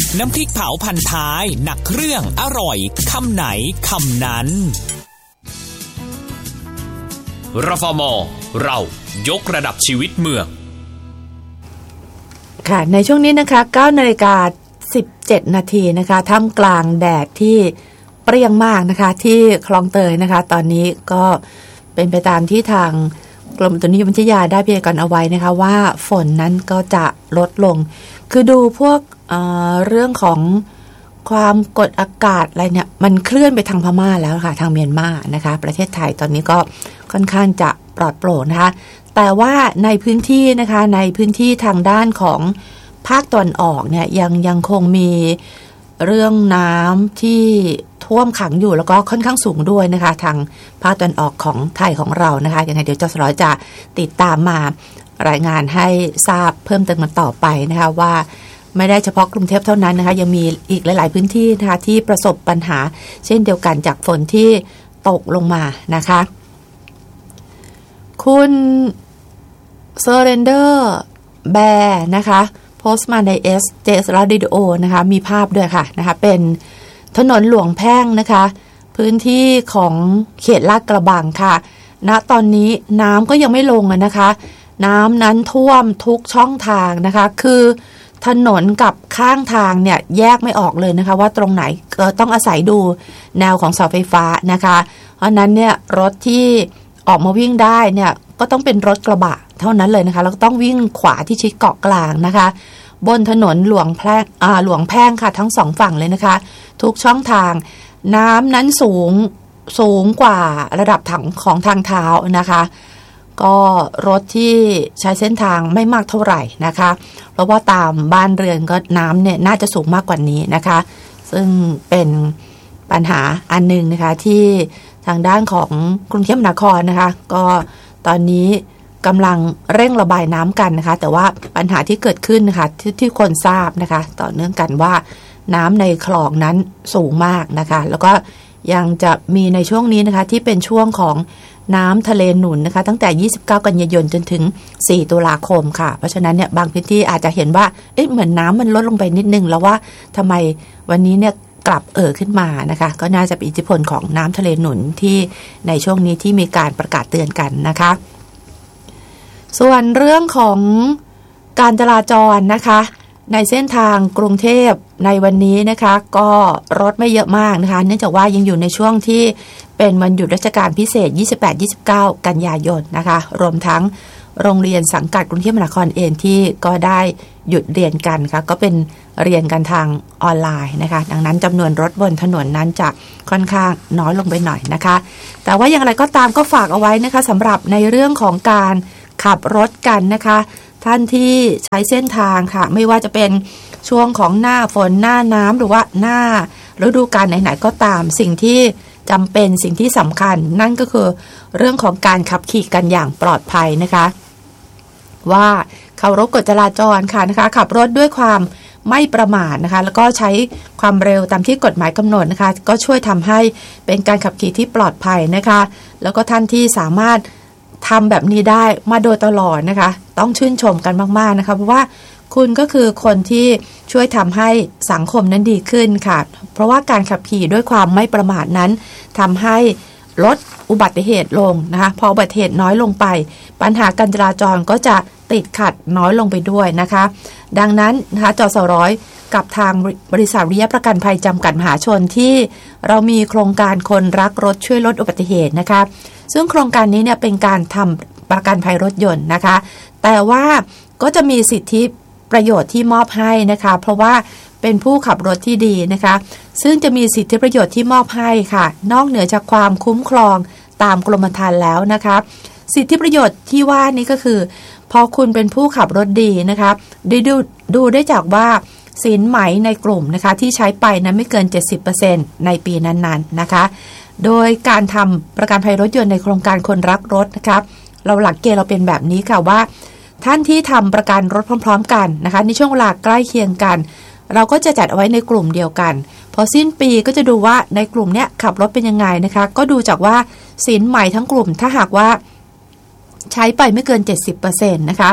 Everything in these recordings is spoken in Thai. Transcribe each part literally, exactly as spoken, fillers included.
น้ำพริกเผาพันท้ายหนักเครื่องอร่อยคำไหนคำนั้นรฟม.เรายกระดับชีวิตเมืองค่ะในช่วงนี้นะคะ เก้านาฬิกาสิบเจ็ดนาทีนะคะท่ามกลางแดดที่เปรี้ยงมากนะคะที่คลองเตยนะคะตอนนี้ก็เป็นไปตามที่ทางกรมอุตุนิยมวิทยาได้พยากรณ์เอาไว้นะคะว่าฝนนั้นก็จะลดลงคือดูพวก เอ่อ เรื่องของความกดอากาศอะไรเนี่ยมันเคลื่อนไปทางพม่าแล้วค่ะทางเมียนมานะคะประเทศไทยตอนนี้ก็ค่อนข้างจะปลอดโปร่งนะคะแต่ว่าในพื้นที่นะคะในพื้นที่ทางด้านของภาคตะวันออกเนี่ยยังยังคงมีเรื่องน้ำที่ท่วมขังอยู่แล้วก็ค่อนข้างสูงด้วยนะคะทางภาคตะวันออกของไทยของเรานะคะยังไงเดี๋ยวจสร้อยจะติดตามมารายงานให้ทราบเพิ่มเติมกันต่อไปนะคะว่าไม่ได้เฉพาะกรุงเทพเท่านั้นนะคะยังมีอีกหลายๆพื้นที่นะคะที่ประสบปัญหาเช่นเดียวกันจากฝนที่ตกลงมานะคะคุณเซอร์เรนเดอร์แบร์นะคะโพสต์มาใน S เจ เอส Radio นะคะมีภาพด้วยค่ะนะคะเป็นถนนหลวงแพ่งนะคะพื้นที่ของเขตลาดกระบังค่ะณตอนนี้น้ำก็ยังไม่ลงนะคะน้ำนั้นท่วมทุกช่องทางนะคะคือถนนกับข้างทางเนี่ยแยกไม่ออกเลยนะคะว่าตรงไหนก็ต้องอาศัยดูแนวของเสาไฟฟ้านะคะเพราะนั้นเนี่ยรถที่ออกมาวิ่งได้เนี่ยก็ต้องเป็นรถกระบะเท่านั้นเลยนะคะแล้วก็ต้องวิ่งขวาที่ชิดเกาะกลางนะคะบนถนนหลวงแพร่อ่าหลวงแพ่งค่ะทั้งสองฝั่งเลยนะคะทุกช่องทางน้ำนั้นสูงสูงกว่าระดับถังของทางเท้านะคะก็รถที่ใช้เส้นทางไม่มากเท่าไหร่นะคะเพราะว่าตามบ้านเรือนก็น้ำเนี่ยน่าจะสูงมากกว่านี้นะคะซึ่งเป็นปัญหาอันหนึ่งนะคะที่ทางด้านของกรุงเทพมหานครนะคะก็ตอนนี้กำลังเร่งระบายน้ำกันนะคะแต่ว่าปัญหาที่เกิดขึ้นนะคะ ท, ที่คนทราบนะคะต่อเนื่องกันว่าน้ำในคลองนั้นสูงมากนะคะแล้วก็ยังจะมีในช่วงนี้นะคะที่เป็นช่วงของน้ำทะเลหนุนนะคะตั้งแต่ยี่สิบเก้ากันยายนจนถึงสี่ตุลาคมค่ะเพราะฉะนั้นเนี่ยบางพื้นที่อาจจะเห็นว่าเอ๊ะเหมือนน้ำมันลดลงไปนิดนึงแล้วว่าทำไมวันนี้เนี่ยกลับเอ่อขึ้นมานะคะก็น่าจะเป็นอิทธิพลของน้ำทะเลหนุนที่ในช่วงนี้ที่มีการประกาศเตือนกันนะคะส่วนเรื่องของการจราจรนะคะในเส้นทางกรุงเทพในวันนี้นะคะก็รถไม่เยอะมากนะคะเนื่องจากว่ายังอยู่ในช่วงที่เป็นวันหยุดราชการพิเศษ ยี่สิบแปด ยี่สิบเก้า กันยายนนะคะรวมทั้งโรงเรียนสังกัดกรุงเทพมหานครเองที่ก็ได้หยุดเรียนกันค่ะก็เป็นเรียนกันทางออนไลน์นะคะดังนั้นจำนวนรถบนถนนนั้นจะค่อนข้างน้อยลงไปหน่อยนะคะแต่ว่าอย่างไรก็ตามก็ฝากเอาไว้นะคะสำหรับในเรื่องของการขับรถกันนะคะท่านที่ใช้เส้นทางค่ะไม่ว่าจะเป็นช่วงของหน้าฝนหน้าน้ำหรือว่าหน้าฤดูกาลไหนๆก็ตามสิ่งที่จำเป็นสิ่งที่สำคัญนั่นก็คือเรื่องของการขับขี่กันอย่างปลอดภัยนะคะว่าเคารพกฎจราจรค่ะนะคะขับรถด้วยความไม่ประมาทนะคะแล้วก็ใช้ความเร็วตามที่กฎหมายกำหนดนะคะก็ช่วยทำให้เป็นการขับขี่ที่ปลอดภัยนะคะแล้วก็ท่านที่สามารถทำแบบนี้ได้มาโดยตลอดนะคะต้องชื่นชมกันมากๆนะคะเพราะว่าคุณก็คือคนที่ช่วยทำให้สังคมนั้นดีขึ้นค่ะเพราะว่าการขับขี่ด้วยความไม่ประมาทนั้นทำให้ลดอุบัติเหตุลงนะคะพออุบัติเหตุน้อยลงไปปัญหาการจราจรก็จะติดขัดน้อยลงไปด้วยนะคะดังนั้นนะคะจสร้อยกับทางบริษัทวิริยะประกันภัยจำกัดมหาชนที่เรามีโครงการคนรักรถช่วยลดอุบัติเหตุนะคะซึ่งโครงการนี้เนี่ยเป็นการทำประกันภัยรถยนต์นะคะแต่ว่าก็จะมีสิทธิประโยชน์ที่มอบให้นะคะเพราะว่าเป็นผู้ขับรถที่ดีนะคะซึ่งจะมีสิทธิประโยชน์ที่มอบให้ค่ะนอกเหนือจากความคุ้มครองตามกรมธรรม์แล้วนะคะสิทธิประโยชน์ที่ว่านี้ก็คือพอคุณเป็นผู้ขับรถดีนะคะดูดูดูได้จากว่าสินไหมในกลุ่มนะคะที่ใช้ไปนั้นไม่เกิน เจ็ดสิบเปอร์เซ็นต์ ในปีนั้นๆนะคะโดยการทำประกันภัยรถยนต์ในโครงการคนรักรถนะครับเราหลักเกณฑ์เราเป็นแบบนี้ค่ะว่าท่านที่ทำประกันรถพร้อมๆกันนะคะในช่วงเวลาใกล้เคียงกันเราก็จะจัดเอาไว้ในกลุ่มเดียวกันพอสิ้นปีก็จะดูว่าในกลุ่มเนี้ยขับรถเป็นยังไงนะคะก็ดูจากว่าสินใหม่ทั้งกลุ่มถ้าหากว่าใช้ไปไม่เกิน เจ็ดสิบเปอร์เซ็นต์ นะคะ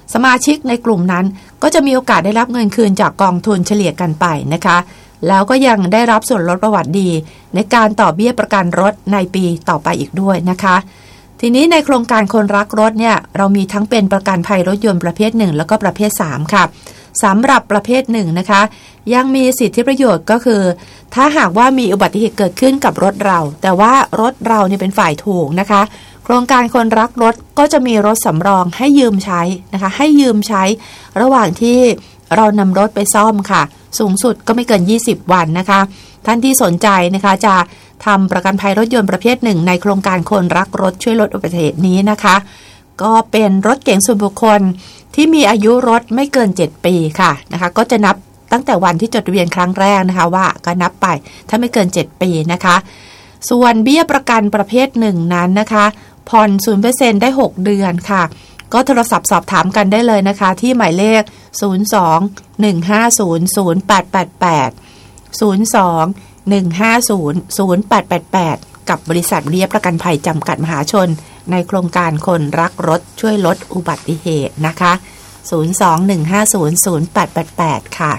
สมาชิกในกลุ่มนั้นก็จะมีโอกาสได้รับเงินคืนจากกองทุนเฉลี่ยกันไปนะคะแล้วก็ยังได้รับส่วนลดประวัติดีในการต่อเบี้ยประกันรถในปีต่อไปอีกด้วยนะคะทีนี้ในโครงการคนรักรถเนี่ยเรามีทั้งเป็นประกันภัยรถยนต์ประเภทหนึ่งแล้วก็ประเภทสามค่ะสำหรับประเภทหนึ่งนะคะยังมีสิทธิประโยชน์ก็คือถ้าหากว่ามีอุบัติเหตุเกิดขึ้นกับรถเราแต่ว่ารถเราเนี่ยเป็นฝ่ายถูกนะคะโครงการคนรักรถก็จะมีรถสำรองให้ยืมใช้นะคะให้ยืมใช้ระหว่างที่เรานำรถไปซ่อมค่ะสูงสุดก็ไม่เกินยี่สิบวันนะคะท่านที่สนใจนะคะจะทำประกันภัยรถยนต์ประเภทหนึ่งในโครงการคนรักรถช่วยลดอุบัติเหตุนี้นะคะก็เป็นรถเก๋งส่วนบุคคลที่มีอายุรถไม่เกินเจ็ดปีค่ะนะคะก็จะนับตั้งแต่วันที่จดทะเบียนครั้งแรกนะคะว่าก็นับไปถ้าไม่เกินเจ็ดปีนะคะส่วนเบี้ยประกันประเภทหนึ่งนั้นนะคะผ่อน ศูนย์เปอร์เซ็นต์ ได้หกเดือนค่ะก็โทรศัพท์สอบถามกันได้เลยนะคะที่หมายเลขศูนย์ สอง หนึ่ง ห้า ศูนย์ ศูนย์ แปด แปด แปด ศูนย์ สอง หนึ่ง ห้า ศูนย์ ศูนย์ แปด แปด แปดกับบริษัทเบี้ยประกันภัยจำกัดมหาชนในโครงการคนรักรถช่วยลดอุบัติเหตุนะคะศูนย์ สอง หนึ่ง ห้า ศูนย์ ศูนย์ แปด แปด แปดค่ะ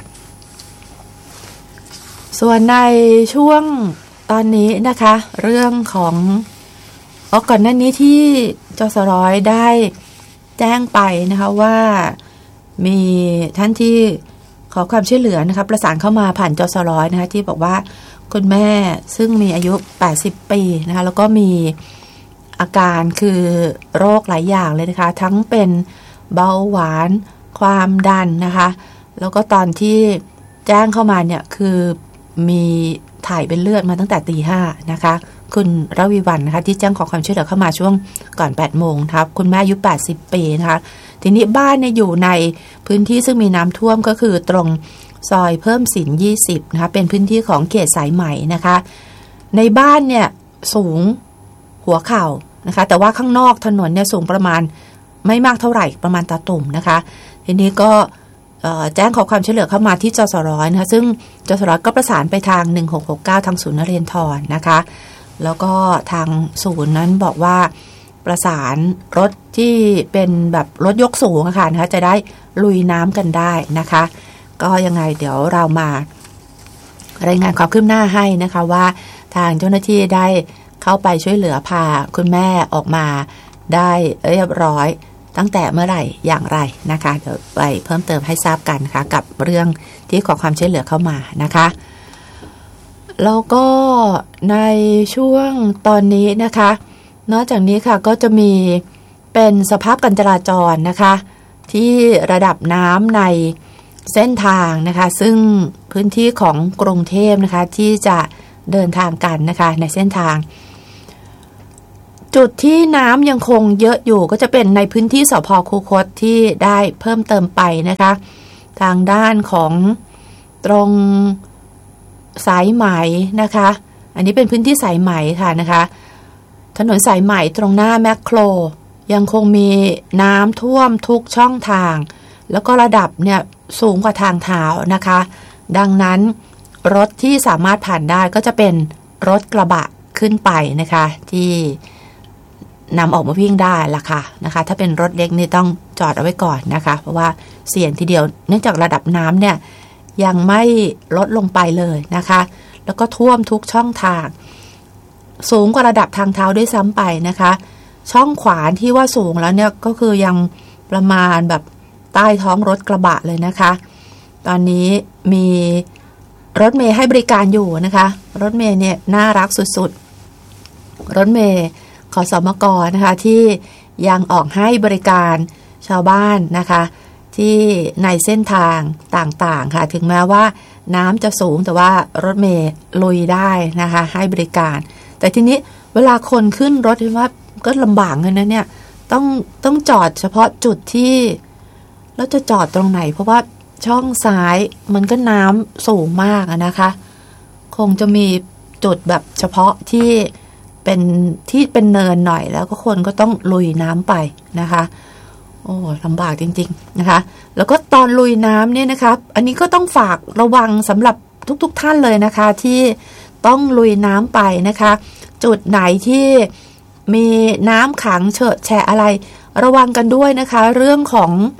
ส่วนในช่วงตอนนี้นะคะเรื่องของอ๋อก่อนหน้านี้ที่จสร้อยได้แจ้งไปนะคะว่ามีท่านที่ขอความช่วยเหลือนะคะประสานเข้ามาผ่านจสร้อยนะคะที่บอกว่าคุณแม่ซึ่งมีอายุแปดสิบปีนะคะแล้วก็มีอาการคือโรคหลายอย่างเลยนะคะทั้งเป็นเบาหวานความดันนะคะแล้วก็ตอนที่แจ้งเข้ามาเนี่ยคือมีถ่ายเป็นเลือดมาตั้งแต่ตีห้านะคะคุณรวิวรรณนะคะที่แจ้งขอความช่วยเหลือเข้ามาช่วงก่อนแปดโมงครับคุณแม่อายุแปดสิบปีนะคะทีนี้บ้านเนี่ยอยู่ในพื้นที่ซึ่งมีน้ำท่วมก็คือตรงซอยเพิ่มสินยี่สิบนะคะเป็นพื้นที่ของเขตสายไหมนะคะในบ้านเนี่ยสูงหัวเข่านะคะแต่ว่าข้างนอกถนนเนี่ยสูงประมาณไม่มากเท่าไหร่ประมาณตาตุ่มนะคะทีนี้ก็แจ้งขอความช่วยเหลือเข้ามาที่จสร้อยนะคะซึ่งจสร้อยก็ประสานไปทางหนึ่งหกหกเก้าทางศูนย์นเรนทรนะคะแล้วก็ทางศูนย์นั้นบอกว่าประสานรถที่เป็นแบบรถยกสูงอะค่ะนะคะจะได้ลุยน้ำกันได้นะคะก็ยังไงเดี๋ยวเรามารายงานความคืบหน้าให้นะคะว่าทางเจ้าหน้าที่ได้เข้าไปช่วยเหลือพาคุณแม่ออกมาได้เรียบร้อยตั้งแต่เมื่อไหร่อย่างไรนะคะเดี๋ยวไปเพิ่มเติมให้ทราบกันนะคะกับเรื่องที่ขอความช่วยเหลือเข้ามานะคะแล้วก็ในช่วงตอนนี้นะคะนอกจากนี้ค่ะก็จะมีเป็นสภาพการจราจรนะคะที่ระดับน้ำในเส้นทางนะคะซึ่งพื้นที่ของกรุงเทพนะคะที่จะเดินทางกันนะคะในเส้นทางจุดที่น้ำยังคงเยอะอยู่ก็จะเป็นในพื้นที่สภ.คูคตที่ได้เพิ่มเติมไปนะคะทางด้านของตรงสายไหมนะคะอันนี้เป็นพื้นที่สายไหมค่ะนะคะถนนสายไหมตรงหน้าแมคโครยังคงมีน้ำท่วมทุกช่องทางแล้วก็ระดับเนี่ยสูงกว่าทางเท้านะคะดังนั้นรถที่สามารถผ่านได้ก็จะเป็นรถกระบะขึ้นไปนะคะที่นำออกมาวิ่งได้ละค่ะนะคะถ้าเป็นรถเล็กนี่ต้องจอดเอาไว้ก่อนนะคะเพราะว่าเสี่ยงทีเดียวเนื่องจากระดับน้ำเนี่ยยังไม่ลดลงไปเลยนะคะแล้วก็ท่วมทุกช่องทางสูงกว่าระดับทางเท้าด้วยซ้ำไปนะคะช่องขวาที่ว่าสูงแล้วเนี่ยก็คือยังประมาณแบบใต้ท้องรถกระบะเลยนะคะตอนนี้มีรถเมล์ให้บริการอยู่นะคะรถเมล์เนี่ยน่ารักสุดๆรถเมล์ขสมกนะคะที่ยังออกให้บริการชาวบ้านนะคะที่ในเส้นทางต่างๆค่ะถึงแม้ว่าน้ำจะสูงแต่ว่ารถเมล์ลุยได้นะคะให้บริการแต่ทีนี้เวลาคนขึ้นรถที่ว่าก็ลำบากเลยนะเนี่ยต้องต้องจอดเฉพาะจุดที่แล้วจะจอดตรงไหนเพราะว่าช่องซ้ายมันก็น้ำสูงมากนะคะคงจะมีจุดแบบเฉพาะที่เป็นที่เป็นเนินหน่อยแล้วก็คนก็ต้องลุยน้ำไปนะคะโอ้ลำบากจริงๆนะคะแล้วก็ตอนลุยน้ำเนี่ยนะคะอันนี้ก็ต้องฝากระวังสำหรับทุกๆท่านเลยนะคะที่ต้องลุยน้ำไปนะคะจุดไหนที่มีน้ำขังเฉอะแฉะอะไรระวังกันด้วยนะคะเรื่องของ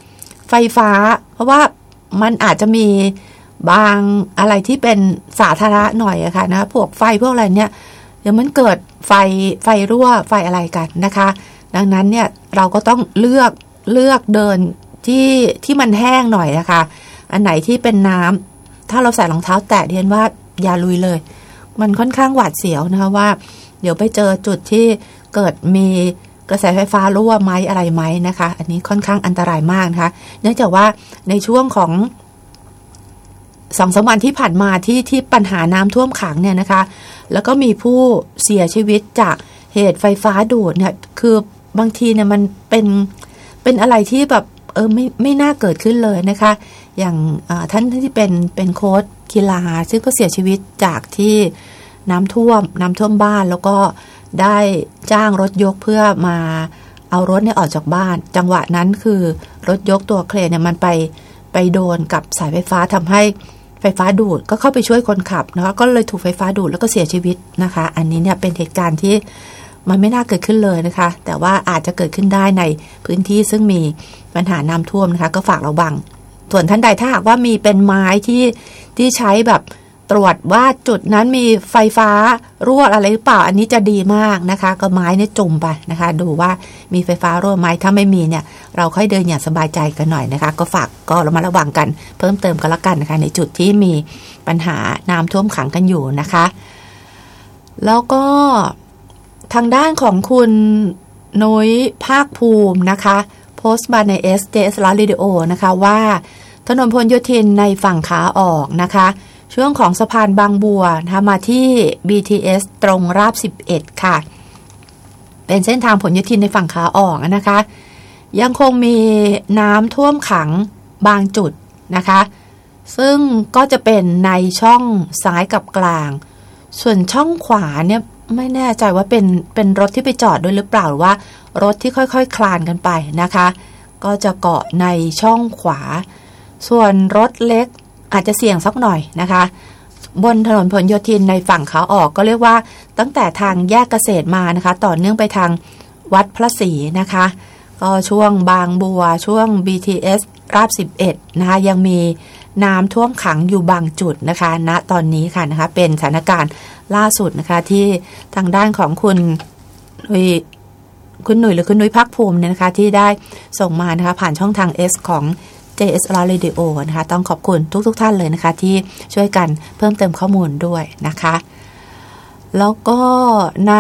ไฟฟ้าเพราะว่ามันอาจจะมีบางอะไรที่เป็นสาธารณะหน่อยอะค่ะนะพวกไฟพวกอะไรเนี่ยเดี๋ยวมันเกิดไฟไฟรั่วไฟอะไรกันนะคะดังนั้นเนี่ยเราก็ต้องเลือกเลือกเดินที่ที่มันแห้งหน่อยนะคะอันไหนที่เป็นน้ำถ้าเราใส่รองเท้าแตะเรียนว่าอย่าลุยเลยมันค่อนข้างหวาดเสียวนะคะว่าเดี๋ยวไปเจอจุดที่เกิดมีกระแสไฟฟ้ารั่วไหมอะไรไหมนะคะอันนี้ค่อนข้างอันตรายมากนะคะเนื่องจากว่าในช่วงของสองสามวันที่ผ่านมาที่ที่ปัญหาน้ำท่วมขังเนี่ยนะคะแล้วก็มีผู้เสียชีวิตจากเหตุไฟฟ้าดูดเนี่ยคือบางทีเนี่ยมันเป็นเป็นอะไรที่แบบเออไม่ไม่น่าเกิดขึ้นเลยนะคะอย่างท่านที่เป็นเป็นโค้ชกีฬาซึ่งก็เสียชีวิตจากที่น้ำท่วมน้ำท่วมบ้านแล้วก็ได้จ้างรถยกเพื่อมาเอารถเนี่ยออกจากบ้านจังหวะนั้นคือรถยกตัวเครนเนี่ยมันไปไปโดนกับสายไฟฟ้าทำให้ไฟฟ้าดูดก็เข้าไปช่วยคนขับนะคะก็เลยถูกไฟฟ้าดูดแล้วก็เสียชีวิตนะคะอันนี้เนี่ยเป็นเหตุการณ์ที่มันไม่น่าเกิดขึ้นเลยนะคะแต่ว่าอาจจะเกิดขึ้นได้ในพื้นที่ซึ่งมีปัญหาน้ำท่วมนะคะก็ฝากระวังส่วนท่านใดถ้าหากว่ามีเป็นไม้ที่ที่ใช้แบบตรวจว่าจุดนั้นมีไฟฟ้ารั่วอะไรหรือเปล่าอันนี้จะดีมากนะคะก็ไม้เนี่ยจุ่มไปนะคะดูว่ามีไฟฟ้ารั่วไหมถ้าไม่มีเนี่ยเราค่อยเดินอย่างสบายใจกันหน่อยนะคะก็ฝากก็ระมัดระวังกันเพิ่มเติมกันละกันนะคะในจุดที่มีปัญหาน้ำท่วมขังกันอยู่นะคะแล้วก็ทางด้านของคุณนุ้ยภาคภูมินะคะโพสต์มาใน เอส เจ เอส Radio นะคะว่าถนนพหลโยธินในฝั่งขาออกนะคะช่วงของสะพานบางบัวนะคะมาที่ บี ที เอส ตรงราบสิบเอ็ดค่ะเป็นเส้นทางพหลโยธินในฝั่งขาออกนะคะยังคงมีน้ำท่วมขังบางจุดนะคะซึ่งก็จะเป็นในช่องซ้ายกับกลางส่วนช่องขวาเนี่ยไม่แน่ใจว่าเป็นเป็นรถที่ไปจอดด้วยหรือเปล่าหรือว่ารถที่ค่อยๆ ค, คลานกันไปนะคะก็จะเกาะในช่องขวาส่วนรถเล็กอาจจะเสี่ยงสักหน่อยนะคะบนถนนพหลโยธินในฝั่งขาออกก็เรียกว่าตั้งแต่ทางแยกเกษตรมานะคะต่อเนื่องไปทางวัดพระศรีนะคะก็ช่วงบางบัวช่วง บี ที เอส ราบสิบเอ็ดนะคะยังมีน้ำท่วมขังอยู่บางจุดนะคะณตอนนี้ค่ะนะคะเป็นสถานการณ์ล่าสุดนะคะที่ทางด้านของคุณนุ้ยคุณหนุ่ยหรือคุณนุ้ยภาคภูมิเนี่ยนะคะที่ได้ส่งมานะคะผ่านช่องทาง S ของ เจ เอส Radio นะคะต้องขอบคุณทุกๆ ท, ท่านเลยนะคะที่ช่วยกันเพิ่มเติมข้อมูลด้วยนะคะแล้วก็ใน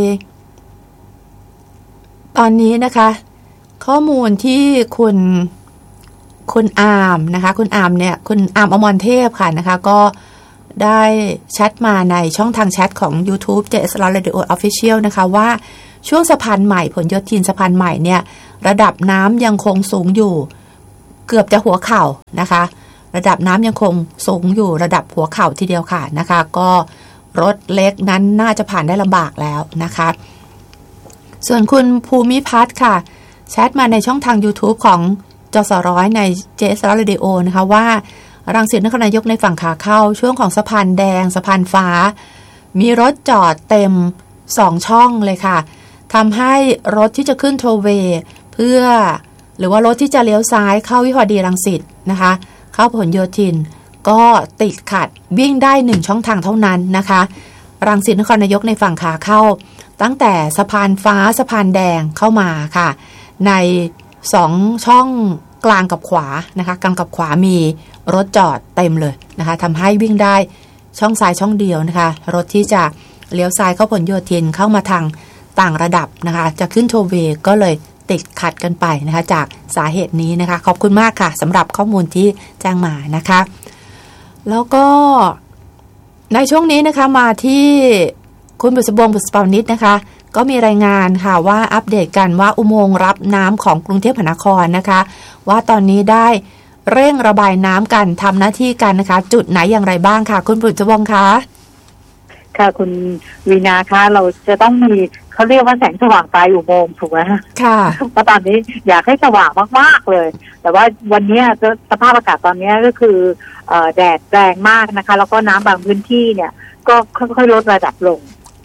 ตอนนี้นะคะข้อมูลที่คุณคุณอาร์มนะคะคุณอาร์มเนี่ยคุณอาร์มอมรเทพค่ะนะคะก็ได้แชทมาในช่องทางแชทของ YouTube เจ เอส Radio Official นะคะว่าช่วงสะพานใหม่พหลโยธินสะพานใหม่เนี่ยระดับน้ำยังคงสูงอยู่เกือบจะหัวเข่านะคะระดับน้ำยังคงสูงอยู่ระดับหัวเข่าทีเดียวค่ะนะคะก็รถเล็กนั้นน่าจะผ่านได้ลำบากแล้วนะคะส่วนคุณภูมิพัฒน์ค่ะแชทมาในช่องทาง YouTube ของจสร้อยใน เจ เอส Radio นะคะว่ารังสิตนครนายกในฝั่งขาเข้าช่วงของสะพานแดงสะพานฟ้ามีรถจอดเต็มสองช่องเลยค่ะทำให้รถที่จะขึ้นโทเวย์เพื่อหรือว่ารถที่จะเลี้ยวซ้ายเข้าวิภาวดีรังสิตนะคะเข้าพหลโยธินก็ติดขัดวิ่งได้หนึ่งช่องทางเท่านั้นนะคะรังสิตนครนายกในฝั่งขาเข้าตั้งแต่สะพานฟ้าสะพานแดงเข้ามาค่ะในสองช่องกลางกับขวานะคะกลางกับขวามีรถจอดเต็มเลยนะคะทำให้วิ่งได้ช่องซ้ายช่องเดียวนะคะรถที่จะเลี้ยวซ้ายเข้าพหลโยธินเข้ามาทางต่างระดับนะคะจะขึ้นโทเวย์ก็เลยติดขัดกันไปนะคะจากสาเหตุนี้นะคะขอบคุณมากค่ะสำหรับข้อมูลที่แจ้งมานะคะแล้วก็ในช่วงนี้นะคะมาที่คุณบุษบงบุษปานิชนะคะก็มีรายงานค่ะว่าอัปเดตกันว่าอุโมงค์รับน้ำของกรุงเทพมหานครนะคะว่าตอนนี้ได้เร่งระบายน้ำกันทำหน้าที่กันนะคะจุดไหนอย่างไรบ้างค่ะคุณบุษบงคะค่ะคุณวีนาคะเราจะต้องมีเขาเรียกว่าแสงสว่างปลายอุโมงค์ถูกไหมค่ะเพราะตอนนี้อยากให้สว่างมากๆเลยแต่ว่าวันนี้สภาพอากาศตอนนี้ก็คือแดดแรงมากนะคะแล้วก็น้ำบางพื้นที่เนี่ยก็ค่อยๆลดระดับลง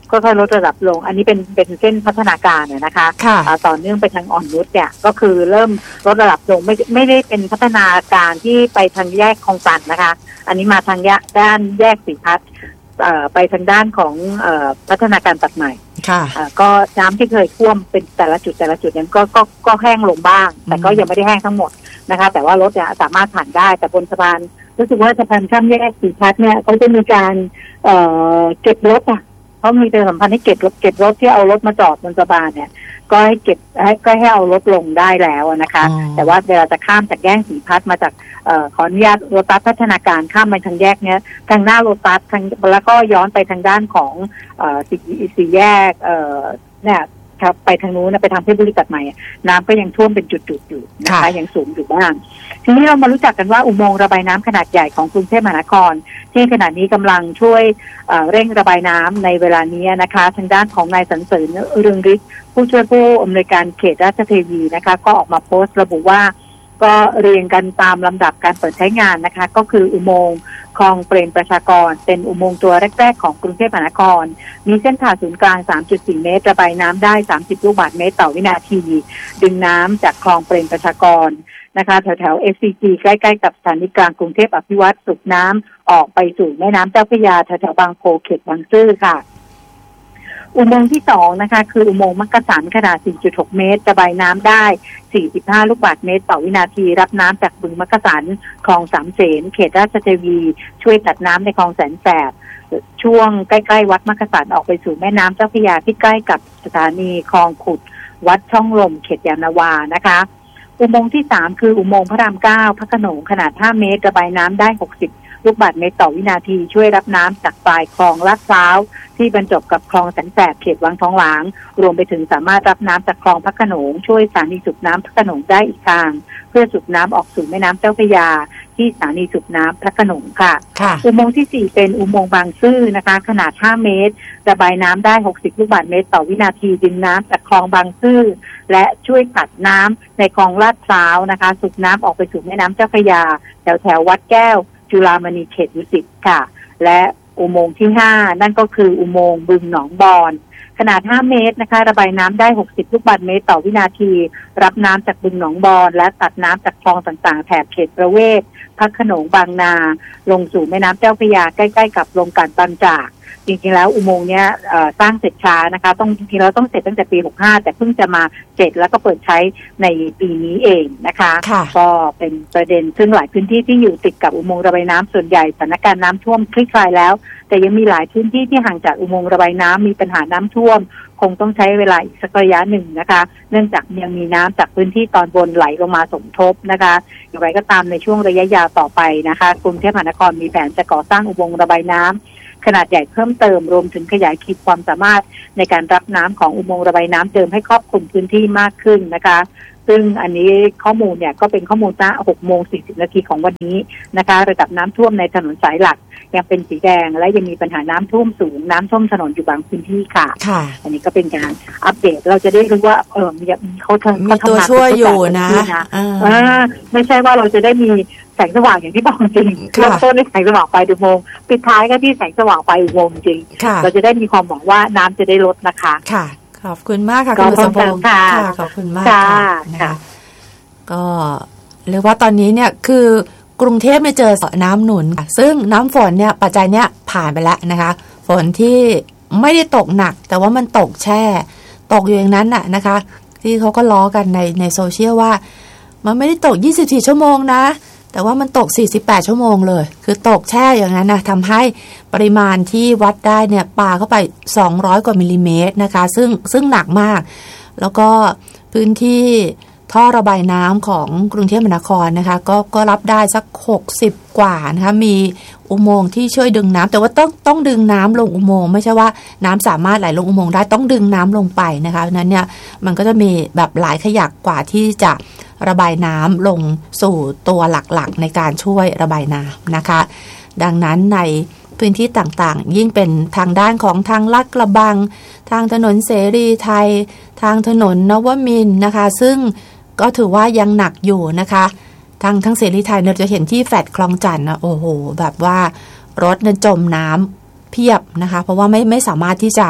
ก็ค่อยลดระดับลงอันนี้เป็นเป็นเส้นพัฒนาการนะคะต่อเนื่องไปทางอ่อนนุชเนี่ยก็คือเริ่มลดระดับลงไม่ไม่ได้เป็นพัฒนาการที่ไปทางแยกคลองจันทน์นะคะอันนี้มาทางด้านแยกศรีพัฒน์ไปทางด้านของพัฒนาการตัดใหม่ก็น้ำที่เคยท่วมเป็นแต่ละจุดแต่ละจุดนั้นก็ก็ก็แห้งลงบ้างแต่ก็ยังไม่ได้แห้งทั้งหมดนะคะแต่ว่ารถเนี่ยสามารถผ่านได้แต่บนสะพานรู้สึกว่าสะพานข้ามแยกศรีพัฒน์เนี่ยเขาจะมีการเอ่อเก็บรถอ่ะเขามีเป็นสัมพันธ์ให้เก็บรถเก็บรถที่เอารถมาจอดบนสะพานเนี่ยก็ให้เก็บให้ก็ให้เอารถลงได้แล้วนะคะแต่ว่าเวลาจะข้ามจากแยกศรีพัฒน์มาจากเอ่อขออนุญาตโรตัสพัฒนาการข้ามไปทางแยกเนี้ยทางหน้าโรตัสทางแล้วก็ย้อนไปทางด้านของเอ่อสี่สี่แยกเอ่อเนี่ยครับไปทางนู้นนะไปทางเพชรบุรีตัดใหม่น้ำก็ยังท่วมเป็นจุดๆอยู่นะคะยังสูงอยู่บ้างทีนี้เรามารู้จักกันว่าอุโมงค์ระบายน้ำขนาดใหญ่ของกรุงเทพมหานครที่ขณะนี้กำลังช่วยเอ่อเร่งระบายน้ำในเวลานี้นะคะทางด้านของนายสรรเสริญเรืองฤทธิ์ผู้ช่วยผู้อำนวยการเขตราชเทวีนะคะก็ออกมาโพสต์ระบุว่าก็เรียงกันตามลำดับการเปิดใช้งานนะคะก็คืออุโมงค์คลองเปรมประชากรเป็นอุโมงค์ตัวแรกๆของกรุงเทพมหานครมีเส้นผ่าศูนย์กลาง สามจุดสี่ เมตรระบายน้ำได้สามสิบลูกบาศก์เมตรต่อวินาทีดึงน้ำจากคลองเปรมประชากรนะคะแถวๆ เอส ซี จี ใกล้ๆกับสถานีกลางกรุงเทพอภิวัตรสูบน้ำออกไปสู่แม่น้ำเจ้าพระยาแถวๆบางโพเขตบางซื่อค่ะอุโมงค์ที่สองนะคะคืออุโมงค์มักกะสันขนาด สี่จุดหก เมตรระบายน้ำได้สี่สิบห้าลูกบาศก์เมตรต่อวินาทีรับน้ำจากบึงมักกะสันคลองสามเสนเขตราชเทวีช่วยตัดน้ำในคลองแสนแสบช่วงใกล้ๆวัดมักกะสันออกไปสู่แม่น้ำเจ้าพระยาที่ใกล้กับสถานีคลองขุดวัดช่องลมเขตยานนาวานะคะอุโมงค์ที่สามคืออุโมงค์พระรามเก้าพระโขนงขนาดห้าเมตรระบายน้ำได้หกสิบลูกบาศก์เมตรต่อวินาทีช่วยรับน้ำจากปลายคลองลาดพร้าวที่บรรจบกับคลองแสนแสบเขตวังทองหลางรวมไปถึงสามารถรับน้ำจากคลองพระโขนงช่วยสถานีสูบน้ำพระโขนงได้อีกทางเพื่อสูบน้ำออกสู่แม่น้ำเจ้าพระยาที่สถานีสูบน้ำพระโขนงค่ะอุโมงค์ที่สี่เป็นอุโมงค์บางซื่อนะคะขนาดห้าเมตรระบายน้ำได้หกสิบลูกบาศก์เมตรต่อวินาทีดึงน้ำจากคลองบางซื่อและช่วยตัดน้ำในคลองลาดพร้าวนะคะสูบน้ำออกไปสู่แม่น้ำเจ้าพระยาแถวแถววัดแก้วจุฬามณีเขตดุสิตค่ะและอุโมงค์ที่ห้านั่นก็คืออุโมงค์บึงหนองบอนขนาดห้าเมตรนะคะระบายน้ำได้หกสิบลูกบาศก์เมตรต่อวินาทีรับน้ำจากบึงหนองบอนและตัดน้ำจากคลองต่างๆแถบเขตประเวศพระโขนงบางนาลงสู่แม่น้ำเจ้าพระยาใกล้ๆกับโรงกลั่นบางจากจริงๆแล้วอุโมงค์เนี้ยสร้างเสร็จช้านะคะต้องจริงๆเราต้องเสร็จตั้งแต่ปีหกสิบห้าแต่เพิ่งจะมาเสร็จแล้วก็เปิดใช้ในปีนี้เองนะคะก็เป็นประเด็นซึ่งหลายพื้นที่ที่อยู่ติดกับอุโมงค์ระบายน้ำส่วนใหญ่สถานการณ์น้ำท่วมคลี่คลายแล้วแต่ยังมีหลายพื้นที่ที่ห่างจากอุโมงค์ระบายน้ำมีปัญหาน้ำท่วมคงต้องใช้เวลาอีกสักระยะหนึ่งนะคะเนื่องจากยังมีน้ำจากพื้นที่ตอนบนไหลลงมาสมทบนะคะอย่างไรก็ตามในช่วงระยะยาวต่อไปนะคะกรุงเทพมหานครมีแผนจะก่อสร้างอุโมงค์ระบายน้ำขนาดใหญ่เพิ่มเติมรวมถึงขยายขีดความสามารถในการรับน้ำของอุโมงค์ระบายน้ำเดิมให้ครอบคลุมพื้นที่มากขึ้นนะคะซึ่งอันนี้ข้อมูลเนี่ยก็เป็นข้อมูลณหกโมงสี่สิบนาทีของวันนี้นะคะระดับน้ำท่วมในถนนสายหลักยังเป็นสีแดงและยังมีปัญหาน้ำท่วมสูงน้ำท่วมถนนอยู่บางพื้นที่ค่ะอันนี้ก็เป็นการอัปเดตเราจะได้รู้ว่าเออเขาทำมีตัวช่วยอยู่นะอ่าไม่ใช่ว่าเราจะได้มีแสงสว่างอย่างที่บอกจริงเริ่มต้นด้วยแสงสว่างไฟอุโมงค์ปิดท้ายก็ที่แสงสว่างไฟอุโมงค์จริงเราจะได้มีความหวังว่าน้ำจะได้ลดนะคะค่ะขอบคุณมากค่ะคุณสมพงษ์ค่ะขอบคุณมากค่ะก็เรียกว่าตอนนี้เนี่ยคือกรุงเทพเนี่ยเจอน้ำหนุนซึ่งน้ำฝนเนี่ยปัจจัยเนี้ยผ่านไปแล้วนะคะฝนที่ไม่ได้ตกหนักแต่ว่ามันตกแช่ตกอยู่อย่างนั้นน่ะนะคะที่เขาก็ล้อกันในในโซเชียลว่ามันไม่ได้ตกยี่สิบสี่ชั่วโมงนะแต่ว่ามันตกสี่สิบแปดชั่วโมงเลยคือตกแช่อย่างนั้นนะทำให้ปริมาณที่วัดได้เนี่ยปาเข้าไปสองร้อยกว่ามิลลิเมตรนะคะซึ่งซึ่งหนักมากแล้วก็พื้นที่ท่อระบายน้ำของกรุงเทพมหานครนะคะก็ก็รับได้สักหกสิบกว่านะคะมีอุโมงค์ที่ช่วยดึงน้ำแต่ว่าต้องต้องดึงน้ำลงอุโมงค์ไม่ใช่ว่าน้ำสามารถไหลลงอุโมงค์ได้ต้องดึงน้ำลงไปนะคะเพราะนั้นเนี่ยมันก็จะมีแบบหลายขยักกว่าที่จะระบายน้ำลงสู่ตัวหลักๆในการช่วยระบายน้ำนะคะดังนั้นในพื้นที่ต่างๆยิ่งเป็นทางด้านของทางลาดกระบังทางถนนเสรีไทยทางถนนนวมินทร์นะคะซึ่งก็ถือว่ายังหนักอยู่นะคะทางทั้งเสรีไทยเราจะเห็นที่แฟลตคลองจันทน์นะโอ้โหแบบว่ารถเนี่ยจมน้ำเพียบนะคะเพราะว่าไม่ไม่สามารถที่จะ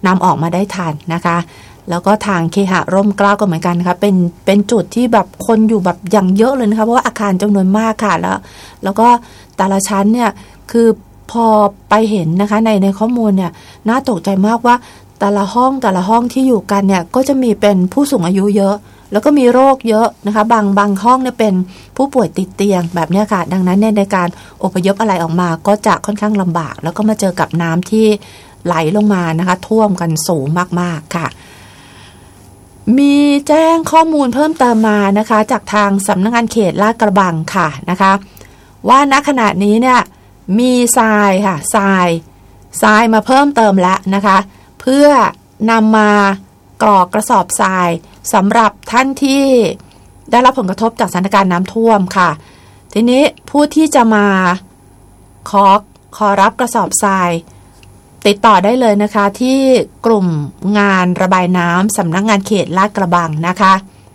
นำออกมาได้ทันนะคะแล้วก็ทางเคหะร่มเกล้าก็เหมือนกันนะคะเป็นเป็นจุดที่แบบคนอยู่แบบอย่างเยอะเลยนะคะเพราะว่าอาคารจำนวนมากค่ะแล้วแล้วก็แต่ละชั้นเนี่ยคือพอไปเห็นนะคะในในข้อมูลเนี่ยน่าตกใจมากว่าแต่ละห้องแต่ละห้องที่อยู่กันเนี่ยก็จะมีเป็นผู้สูงอายุเยอะแล้วก็มีโรคเยอะนะคะบางบางห้องเนี่ยเป็นผู้ป่วยติดเตียงแบบนี้ค่ะดังนั้นเนี่ยในการอพยพอะไรออกมาก็จะค่อนข้างลำบากแล้วก็มาเจอกับน้ำที่ไหลลงมานะคะท่วมกันสูงมากๆค่ะมีแจ้งข้อมูลเพิ่มเติมมานะคะจากทางสำนักงานเขตลาดกระบังค่ะนะคะว่าณขณะนี้เนี่ยมีทรายค่ะทรายทรายมาเพิ่มเติมแล้วนะคะเพื่อนำมากรอกกระสอบทรายสำหรับท่านที่ได้รับผลกระทบจากสถานการณ์น้ำท่วมค่ะทีนี้ผู้ที่จะมาขอขอรับกระสอบทรายติดต่อได้เลยนะคะที่กลุ่มงานระบายน้ำสำนักงานเขตลาดกระบังนะคะ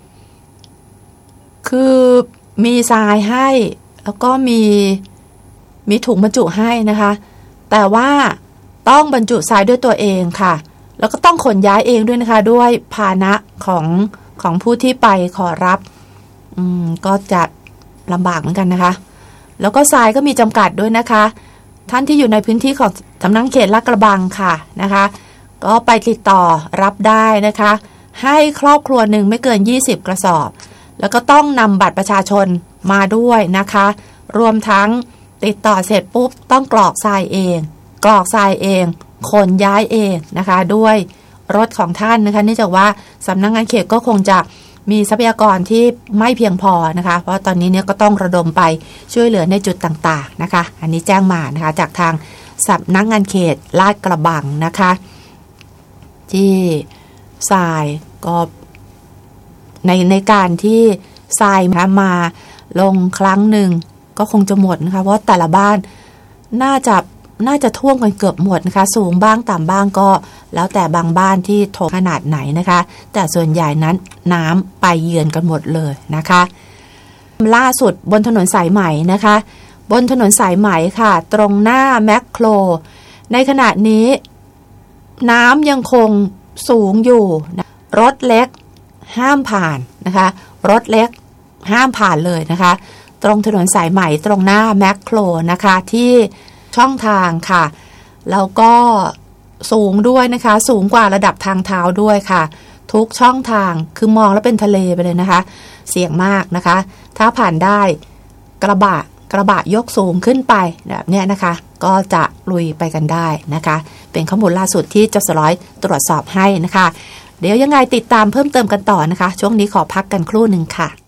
คือมีทรายให้แล้วก็มีมีถุงบรรจุให้นะคะแต่ว่าต้องบรรจุทรายด้วยตัวเองค่ะแล้วก็ต้องขนย้ายเองด้วยนะคะด้วยพาหนะของของผู้ที่ไปขอรับอืมก็จะลำบากเหมือนกันนะคะแล้วก็ทรายก็มีจำกัดด้วยนะคะท่านที่อยู่ในพื้นที่ของสำนักเขตลาดกระบังค่ะนะคะก็ไปติดต่อรับได้นะคะให้ครอบครัวหนึ่งไม่เกินยี่สิบกระสอบแล้วก็ต้องนำบัตรประชาชนมาด้วยนะคะรวมทั้งติดต่อเสร็จปุ๊บต้องกรอกทรายเองกรอกทรายเองขนย้ายเองนะคะด้วยรถของท่านนะคะเนื่องจากว่าสำนักงานเขตก็คงจะมีทรัพยากรที่ไม่เพียงพอนะคะเพราะตอนนี้เนี่ยก็ต้องระดมไปช่วยเหลือในจุดต่างๆนะคะอันนี้แจ้งมานะคะจากทางสำนักงานเขตลาดกระบังนะคะที่ทรายก็ในในการที่ทรายมาลงครั้งหนึ่งก็คงจะหมดนะคะเพราะแต่ละบ้านน่าจะน่าจะท่วมกันเกือบหมดนะคะสูงบ้างต่ำบ้างก็แล้วแต่บางบ้านที่ถมขนาดไหนนะคะแต่ส่วนใหญ่นั้นน้ำไปเยือนกันหมดเลยนะคะล่าสุดบนถนนสายไหมนะคะบนถนนสายไหมค่ะตรงหน้าแมคโครในขณะนี้น้ำยังคงสูงอยู่นะรถเล็กห้ามผ่านนะคะรถเล็กห้ามผ่านเลยนะคะตรงถนนสายไหมตรงหน้าแมคโครนะคะที่ช่องทางค่ะแล้วก็สูงด้วยนะคะสูงกว่าระดับทางเท้าด้วยค่ะทุกช่องทางคือมองแล้วเป็นทะเลไปเลยนะคะเสี่ยงมากนะคะถ้าผ่านได้กระบะกระบะยกสูงขึ้นไปแบบนี้นะคะก็จะลุยไปกันได้นะคะเป็นข้อมูลล่าสุดที่จสร้อยตรวจสอบให้นะคะเดี๋ยวยังไงติดตามเพิ่มเติมกันต่อนะคะช่วงนี้ขอพักกันครู่หนึ่งค่ะ